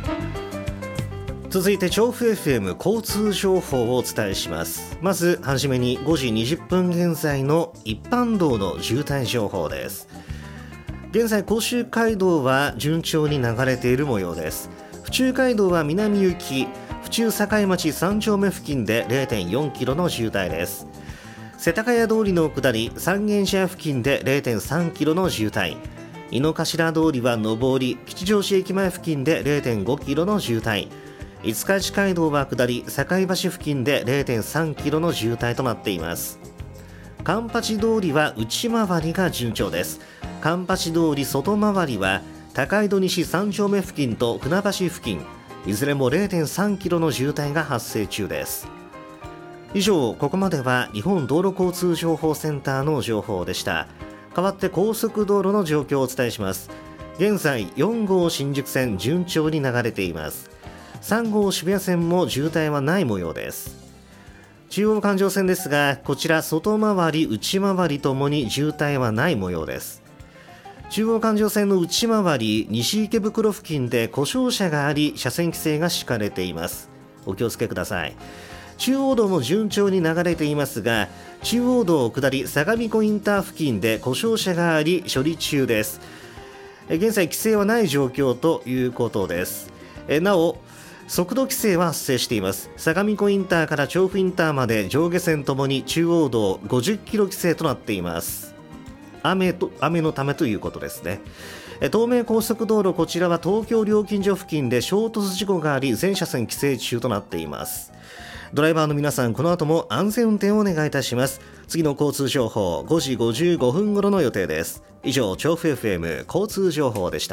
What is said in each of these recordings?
続いて調布 FM 交通情報をお伝えします。まずはじめに5時20分現在の一般道の渋滞情報です。現在甲州街道は順調に流れている模様です。府中街道は南行き府中境町3丁目付近で 0.4 キロの渋滞です。世田谷通りの下り三軒茶屋付近で 0.3 キロの渋滞、井の頭通りは上り吉祥寺駅前付近で 0.5 キロの渋滞、五日市街道は下り堺橋付近で 0.3 キロの渋滞となっています。環八通りは内回りが順調です。環八通り外回りは高井戸西3丁目付近と船橋付近、いずれも 0.3 キロの渋滞が発生中です。以上、ここまでは日本道路交通情報センターの情報でした。代わって高速道路の状況をお伝えします。現在4号新宿線順調に流れています。3号渋谷線も渋滞はない模様です。中央環状線ですが、こちら外回り内回りともに渋滞はない模様です。中央環状線の内回り西池袋付近で故障車があり車線規制が敷かれています。お気をつけください。中央道も順調に流れていますが、中央道下り相模湖インター付近で故障車があり処理中です。現在規制はない状況ということです。なお速度規制は発生しています。相模湖インターから調布インターまで上下線ともに中央道50キロ規制となっています。雨のためということですね。東名高速道路、こちらは東京料金所付近で衝突事故があり全車線規制中となっています。ドライバーの皆さん、この後も安全運転をお願いいたします。次の交通情報5時55分頃の予定です。以上、調布 FM 交通情報でした。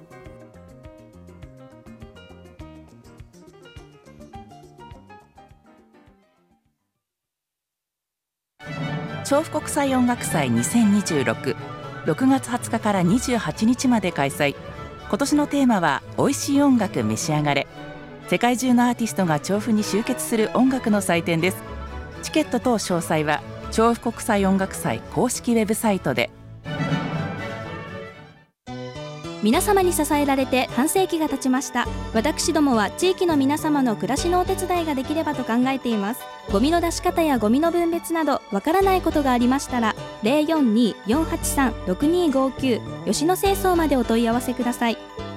調布国際音楽祭2026、6月20日から28日まで開催。今年のテーマは美味しい音楽召し上がれ。世界中のアーティストが調布に集結する音楽の祭典です。チケット等詳細は調布国際音楽祭公式ウェブサイトで。 皆様に支えられて半世紀が経ちました。私どもは地域の皆様の暮らしのお手伝いができればと考えています。ゴミの出し方やゴミの分別などわからないことがありましたら 042-483-6259 吉野清掃までお問い合わせください。